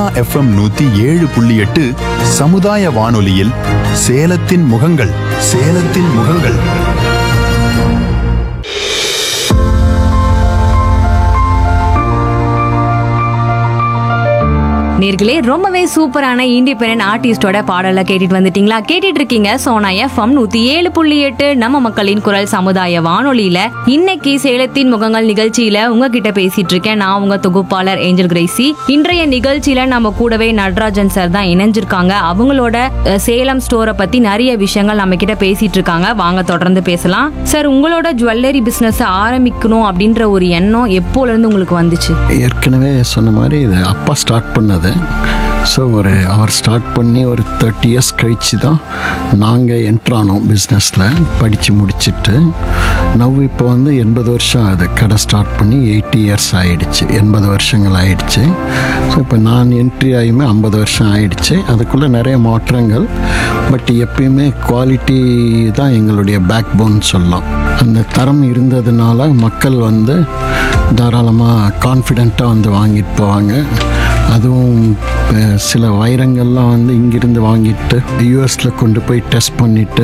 FM 107.8 சமுதாய வானொலியில் சேலத்தின் முகங்கள். சேலத்தின் முகங்கள். நேர்களே, ரொம்பவே சூப்பரான இண்டிபெண்டன்ட் ஆர்டிஸ்டோட பாடல கேட்டுட்டு வந்துட்டீங்களா? கேட்டுட்டு இருக்கீங்க சோனா FM 107.8 நம்ம மக்களின் குரல் சமுதாய வானொலியில. இன்னைக்கு சேலத்தின் முகங்கள் நிகழ்ச்சியில உங்ககிட்ட பேசிட்டு இருக்கேன் நான், உங்க தொகுப்பாளர் ஏஞ்சல் கிரேசி. இன்றைய நிகழ்ச்சியில நம்ம கூடவே நடராஜன் சார் தான் இணைஞ்சிருக்காங்க. அவங்களோட சேலம் ஸ்டோரை பத்தி நிறைய விஷயங்கள் நம்ம கிட்ட பேசிட்டு இருக்காங்க. வாங்க தொடர்ந்து பேசலாம். சார், உங்களோட ஜுவல்லரி பிசினஸ் ஆரம்பிக்கணும் அப்படின்ற ஒரு எண்ணம் எப்போல இருந்து உங்களுக்கு வந்துச்சு? ஏற்கனவே சொன்ன மாதிரி இது அப்பா ஸ்டார்ட் பண்ணது. ஸோ அவர் ஸ்டார்ட் பண்ணி ஒரு 30 years கழித்து தான் நாங்கள் என்ட்ரானோம் பிஸ்னஸில், படித்து முடிச்சுட்டு. இப்போ 80 வருஷம் ஆகுது கடை ஸ்டார்ட் பண்ணி. 80 years ஆகிடுச்சு, 80 வருஷங்கள் ஆகிடுச்சு. ஸோ இப்போ நான் என்ட்ரி ஆகியுமே 50 வருஷம் ஆகிடுச்சு. அதுக்குள்ளே நிறைய மாற்றங்கள். பட் எப்பயுமே குவாலிட்டி தான் எங்களுடைய பேக் போன் சொல்லலாம். அந்த தரம் இருந்ததுனால மக்கள் தாராளமாக கான்ஃபிடெண்ட்டாக வாங்கிட்டு போவாங்க. அதுவும் சில வைரங்கள்லாம் இங்கிருந்து வாங்கிட்டு யூஎஸில் கொண்டு போய் டெஸ்ட் பண்ணிவிட்டு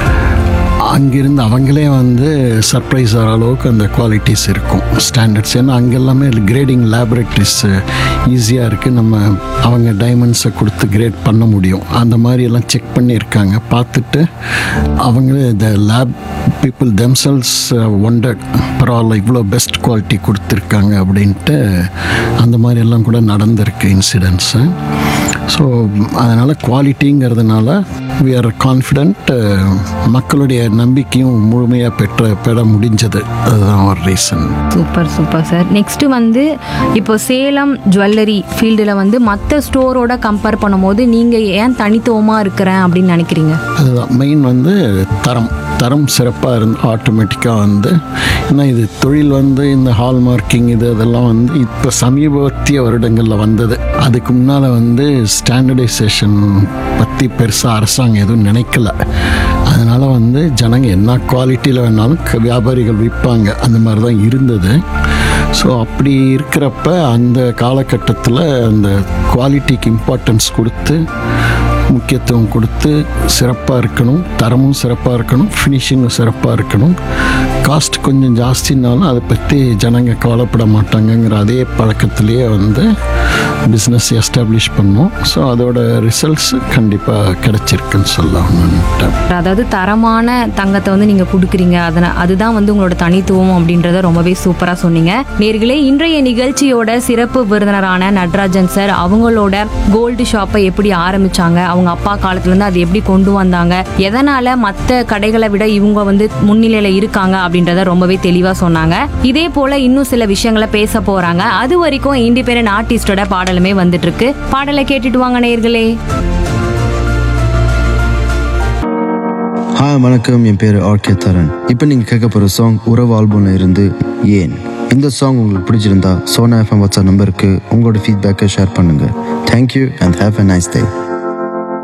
அங்கிருந்து அவங்களே சர்ப்ரைஸ் ஆகிற அளவுக்கு அந்த குவாலிட்டிஸ் இருக்கும், ஸ்டாண்டர்ட்ஸ். ஏன்னா அங்கே எல்லாமே கிரேடிங் லேபரேட்டரிஸ் ஈஸியாக இருக்குது. நம்ம அவங்க டைமண்ட்ஸை கொடுத்து கிரேட் பண்ண முடியும். அந்த மாதிரி எல்லாம் செக் பண்ணியிருக்காங்க. பார்த்துட்டு அவங்களே the lab people themselves wondered, பரவாயில்ல இவ்வளோ பெஸ்ட் குவாலிட்டி கொடுத்துருக்காங்க அப்படின்ட்டு. அந்த மாதிரி எல்லாம் கூட நடந்திருக்கு இன்சிடென்ட்ஸு. ஸோ அதனால் குவாலிட்டிங்கிறதுனால வி ஆர் கான்ஃபிடென்ட். மக்களுடைய நம்பிக்கையும் முழுமையாக பெற முடிஞ்சது. அதுதான் ஒரு reason. Super super sir. Next இப்போ சேலம் ஜுவல்லரி ஃபீல்டில் மற்ற ஸ்டோரோட கம்பேர் பண்ணும்போது நீங்கள் ஏன் தனித்துவமாக இருக்கிறேன் அப்படின்னு நினைக்கிறீங்க? அதுதான் மெயின். தரம் சிறப்பாக இருந்து ஆட்டோமேட்டிக்காக ஏன்னா இது தொழில் இந்த ஹால்மார்க்கிங் அதெல்லாம் இப்போ சமீபத்திய வருடங்களில் வந்தது. அதுக்கு முன்னால் ஸ்டாண்டர்டைசேஷன் பற்றி பெருசாக அரசாங்கம் எதுவும் நினைக்கல. அதனால் ஜனங்க என்ன குவாலிட்டியில் வேணாலும் வியாபாரிகள் விற்பாங்க, அந்த மாதிரி தான் இருந்தது. ஸோ அப்படி இருக்கிறப்ப அந்த காலகட்டத்தில் அந்த குவாலிட்டிக்கு இம்பார்ட்டன்ஸ் கொடுத்து, முக்கியத்துவம் கொடுத்து சிறப்பாக இருக்கணும், தரமும் சிறப்பாக இருக்கணும், ஃபினிஷிங்கும் சிறப்பாக இருக்கணும். காஸ்ட் கொஞ்சம் ஜாஸ்தினாலும் அதை பற்றி ஜனங்க கவலைப்பட மாட்டாங்கங்கிற அதே பழக்கத்திலேயே பிஸ்னஸ் எஸ்டாப்ளிஷ் பண்ணோம். ஸோ அதோட ரிசல்ட்ஸ் கண்டிப்பாக கிடைச்சிருக்குன்னு சொல்லலாம். அதாவது தரமான தங்கத்தை நீங்கள் கொடுக்குறீங்க, அதுதான் உங்களோட தனித்துவம் அப்படின்றத ரொம்பவே சூப்பராக சொன்னீங்க. நேர்களே, இன்றைய நிகழ்ச்சியோட சிறப்பு விருந்தினரான நடராஜன் சார் அவங்களோட கோல்டு ஷாப்பை எப்படி ஆரம்பிச்சாங்க, அவங்க அப்பா காலத்துலேருந்து அது எப்படி கொண்டு வந்தாங்க, எதனால மற்ற கடைகளை விட இவங்க முன்னிலையில் இருக்காங்க அப்படின்றத ரொம்பவே தெளிவாக சொன்னாங்க. இதே போல இன்னும் சில விஷயங்களை பேச போறாங்க. அது வரைக்கும் இண்டிபெண்டன்ட் ஆர்டிஸ்டோட பாடலுமே வந்துட்டு இருக்கு. பாடலை கேட்டுட்டு வாங்க நேயர்களே. ஹாய், வணக்கம். என் பேர் ஆர்கே தரன். இப்போ நீங்க கேட்க போற சாங் உறவு ஆல்பம்ல இருந்து ஏன். இந்த சாங் உங்களுக்கு பிடிச்சிருந்தா சோனா FM வாட்ஸ்அப் நம்பருக்கு உங்களோட ஃபீட்பேக்கை ஷேர் பண்ணுங்க. Thank you and have a nice day.